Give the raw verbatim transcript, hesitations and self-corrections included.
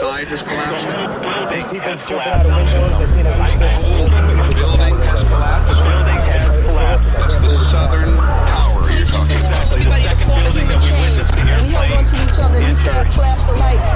side has collapsed. Building has collapsed. The building has collapsed. The building has collapsed. That's the southern tower you're talking about. Exactly. The second building that we witnessed the We held on airplane. to each other. He said, flash the light.